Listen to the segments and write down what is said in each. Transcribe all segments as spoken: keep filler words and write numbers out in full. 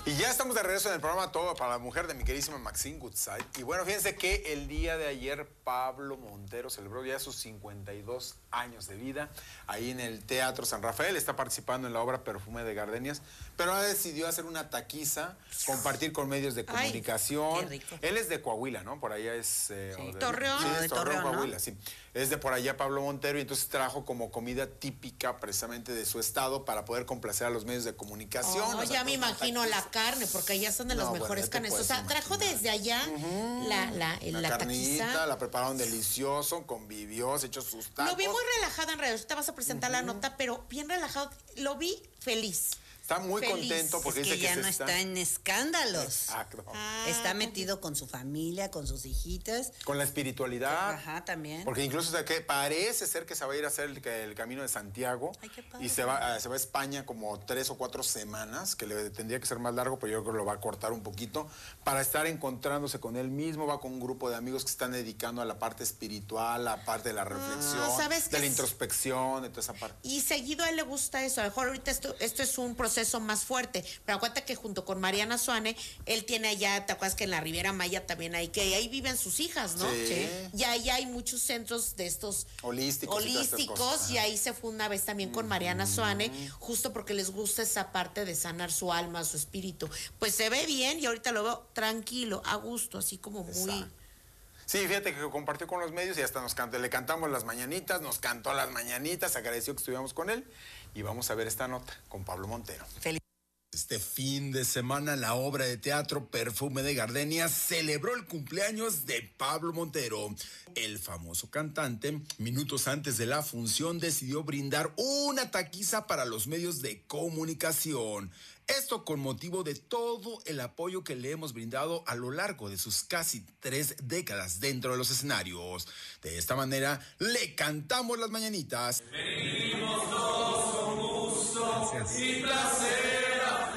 Y ya estamos de regreso en el programa Todo para la Mujer de mi queridísima Maxine Goodside. Y bueno, fíjense que el día de ayer Pablo Montero celebró ya sus cincuenta y dos años de vida ahí en el Teatro San Rafael. Está participando en la obra Perfume de Gardenias, pero ahora decidió hacer una taquiza, compartir con medios de comunicación. Ay, qué rico. Él es de Coahuila, ¿no? Por allá es... Eh, sí. de, Torreón. Sí, No, es de Torreón, Torreón, Coahuila, ¿no? sí. Es de por allá Pablo Montero y entonces trajo como comida típica precisamente de su estado para poder complacer a los medios de comunicación. Oh, o sea, ya me pues, imagino la carne, porque allá son de las No, bueno, mejores ya te carnes. O puedes sea, trajo imaginar. desde allá Ujú. la, la, La, la carnita, taquiza. la prepararon delicioso, convivió, se echó sus tacos. Lo vi muy relajado en redes. Ahorita vas a presentar uh-huh. la nota, pero bien relajado. Lo vi feliz. Está muy Feliz. contento porque es que dice ya que no se está en escándalos. Exacto. Ah, está metido con su familia, con sus hijitas. Con la espiritualidad. Ajá, también. Porque incluso o sea, que parece ser que se va a ir a hacer el, el camino de Santiago. Ay, qué padre. Y se va, se va a España como tres o cuatro semanas, que le tendría que ser más largo, pero yo creo que lo va a cortar un poquito, para estar encontrándose con él mismo. Va con un grupo de amigos que se están dedicando a la parte espiritual, a la parte de la reflexión, ah, ¿sabes de la es... introspección, de toda esa parte. Y seguido a él le gusta eso. A lo mejor ahorita esto, esto es un proceso más fuerte. Pero acuérdate que junto con Mariana Suane, él tiene allá, ¿te acuerdas que en la Riviera Maya también hay, que ahí viven sus hijas, ¿no? Sí. Sí. Y ahí hay muchos centros de estos holísticos, holísticos y, y ahí se fue una vez también con Mariana Suane, justo porque les gusta esa parte de sanar su alma, su espíritu. Pues se ve bien y ahorita lo veo tranquilo, a gusto, así como muy... Exacto. Sí, fíjate que compartió con los medios y hasta nos cantó, le cantamos las mañanitas, nos cantó las mañanitas, agradeció que estuviéramos con él y vamos a ver esta nota con Pablo Montero. Feliz. Este fin de semana la obra de teatro Perfume de Gardenias celebró el cumpleaños de Pablo Montero. El famoso cantante, minutos antes de la función, decidió brindar una taquiza para los medios de comunicación. Esto con motivo de todo el apoyo que le hemos brindado a lo largo de sus casi tres décadas dentro de los escenarios. De esta manera, le cantamos las mañanitas. Venimos todos con gusto y placer a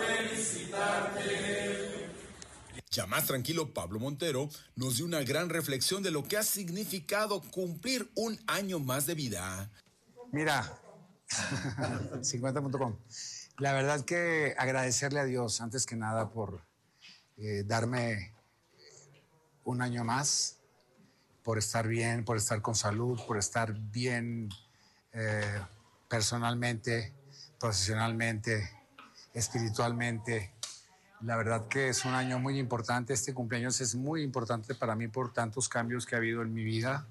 felicitarte. Ya más tranquilo, Pablo Montero nos dio una gran reflexión de lo que ha significado cumplir un año más de vida. Mira, cincuenta punto com. La verdad que agradecerle a Dios, antes que nada, por eh, darme un año más, por estar bien, por estar con salud, por estar bien eh, personalmente, profesionalmente, espiritualmente. La verdad que es un año muy importante. Este cumpleaños es muy importante para mí por tantos cambios que ha habido en mi vida,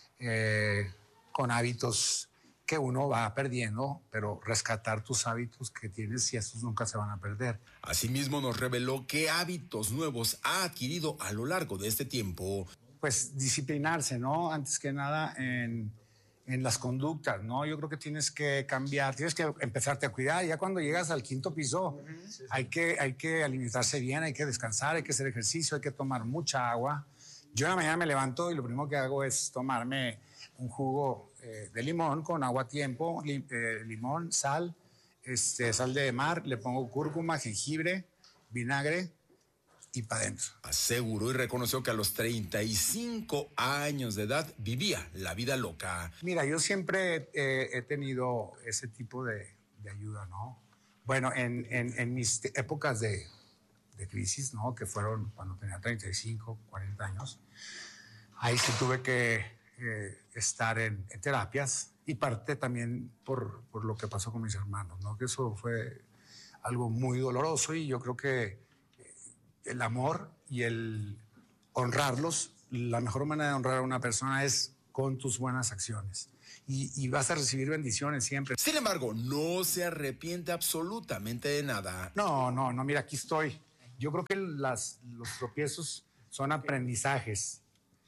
eh, con hábitos que uno va perdiendo, pero rescatar tus hábitos que tienes y estos nunca se van a perder. Asimismo nos reveló qué hábitos nuevos ha adquirido a lo largo de este tiempo. Pues disciplinarse, ¿no? Antes que nada en, en las conductas, ¿no? Yo creo que tienes que cambiar, tienes que empezarte a cuidar. Ya cuando llegas al quinto piso, uh-huh. sí, sí. Hay, que, hay que alimentarse bien, hay que descansar, hay que hacer ejercicio, hay que tomar mucha agua. Yo en la mañana me levanto y lo primero que hago es tomarme un jugo eh, de limón con agua a tiempo, li, eh, limón, sal, este, sal de mar, le pongo cúrcuma, jengibre, vinagre y para adentro. Aseguró y reconoció que a los treinta y cinco años de edad vivía la vida loca. Mira, yo siempre eh, he tenido ese tipo de, de ayuda, ¿no? Bueno, en, en, en mis épocas de, de crisis, ¿no? Que fueron cuando tenía treinta y cinco, cuarenta años, ahí sí tuve que Eh, estar en, en terapias y parte también por, por lo que pasó con mis hermanos, ¿no? Que eso fue algo muy doloroso y yo creo que eh, el amor y el honrarlos, la mejor manera de honrar a una persona es con tus buenas acciones y, y vas a recibir bendiciones siempre. Sin embargo, no se arrepiente absolutamente de nada. No, no, no, mira, aquí estoy. Yo creo que las, los tropiezos son aprendizajes.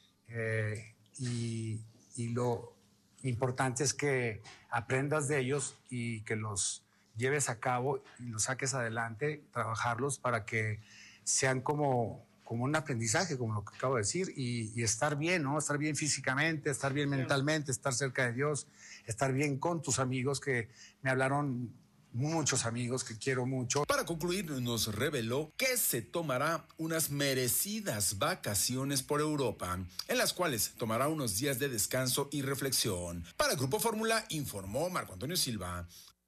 Eh, Y, y lo importante es que aprendas de ellos y que los lleves a cabo y los saques adelante, trabajarlos para que sean como, como un aprendizaje, como lo que acabo de decir, y, y estar bien, ¿no? Estar bien físicamente, estar bien mentalmente, estar cerca de Dios, estar bien con tus amigos que me hablaron. Muchos amigos que quiero mucho. Para concluir, nos reveló que se tomará unas merecidas vacaciones por Europa, en las cuales tomará unos días de descanso y reflexión. Para el Grupo Fórmula, informó Marco Antonio Silva.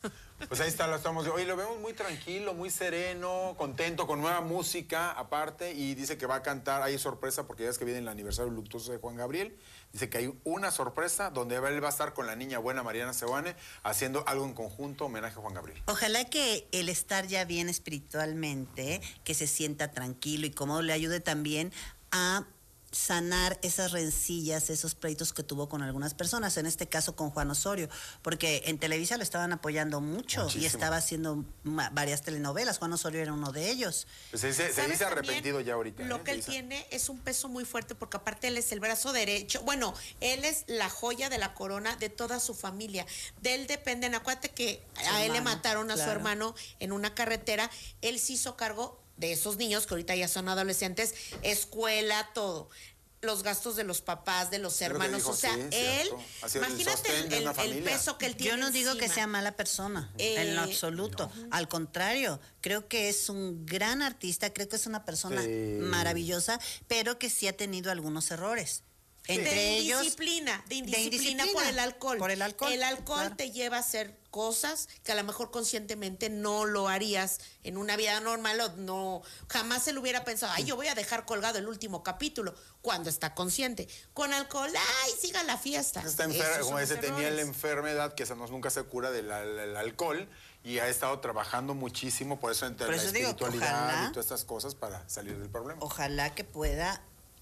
Pues ahí está, lo estamos. Hoy lo vemos muy tranquilo, muy sereno, contento, con nueva música aparte. Y dice que va a cantar, hay sorpresa, porque ya es que viene el aniversario luctuoso de Juan Gabriel. Dice que hay una sorpresa donde él va a estar con la niña buena Mariana Seoane haciendo algo en conjunto, homenaje a Juan Gabriel. Ojalá que el estar ya bien espiritualmente, que se sienta tranquilo y cómodo, le ayude también a sanar esas rencillas, esos pleitos que tuvo con algunas personas, en este caso con Juan Osorio, porque en Televisa lo estaban apoyando mucho Muchísimo. y estaba haciendo ma- varias telenovelas. Juan Osorio era uno de ellos. Pues se, se, se ¿Sabes dice también? arrepentido ya ahorita. Lo ¿eh? que Se él dice. tiene es un peso muy fuerte porque aparte él es el brazo derecho. Bueno, él es la joya de la corona de toda su familia. De él dependen. Acuérdate que Su a él le hermano, mataron a su claro. hermano en una carretera. Él se hizo cargo de esos niños que ahorita ya son adolescentes, escuela, todo. Los gastos de los papás, de los Es lo que hermanos. dijo, O sea, sí, él, cierto. Ha sido el imagínate sostén el, de una el- el familia. peso que él tiene. Yo no digo que encima. sea mala persona, Eh, en lo absoluto. Al contrario, creo que es un gran artista, creo que es una persona Sí. maravillosa, pero que sí ha tenido algunos errores. Entre de ellos, indisciplina, de indisciplina, indisciplina, por el alcohol. por el alcohol, El alcohol claro. te lleva a hacer cosas que a lo mejor conscientemente no lo harías en una vida normal o no, jamás se lo hubiera pensado, ay, yo voy a dejar colgado el último capítulo cuando está consciente. Con alcohol, ay, siga la fiesta. Está Esos enfer- son como los dice, tenía la errores. enfermedad que esa no, nunca se cura del al- el alcohol y ha estado trabajando muchísimo por eso entre Por la eso digo que espiritualidad ojalá- y todas estas cosas para salir del problema. ojalá que pueda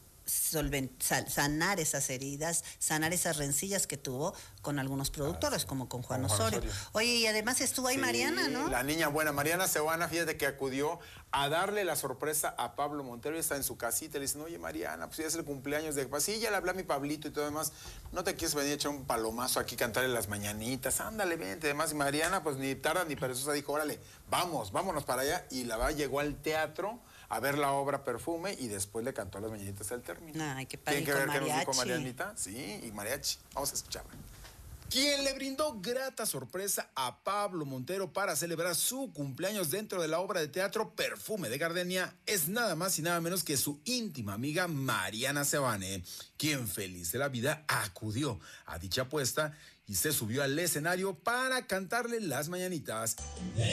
solven- sa- sanar esas heridas, sanar esas rencillas que tuvo con algunos productores, como con Juan Con Juan Osorio. Osorio. Oye, y además estuvo ahí Sí, Mariana, ¿no? La niña buena, Mariana Seoane, fíjate que acudió a darle la sorpresa a Pablo Montero y está en su casita. Le dicen, oye Mariana, pues ya es el cumpleaños de... Pues sí, ya le hablé a mi Pablito y todo demás. ¿No te quieres venir a echar un palomazo aquí, cantarle las mañanitas? Ándale, vente, además. Y Mariana, pues ni tarda ni perezosa, dijo, órale, vamos, vámonos para allá. Y la va, llegó al teatro a ver la obra Perfume y después le cantó las mañanitas al término. Ay, qué padre, ¿Tienen que con ver qué nos dijo mariachi. Marianita? Sí, y mariachi. Vamos a escucharla. Quien le brindó grata sorpresa a Pablo Montero para celebrar su cumpleaños dentro de la obra de teatro Perfume de Gardenia es nada más y nada menos que su íntima amiga Mariana Seoane, quien feliz de la vida acudió a dicha apuesta y se subió al escenario para cantarle las mañanitas.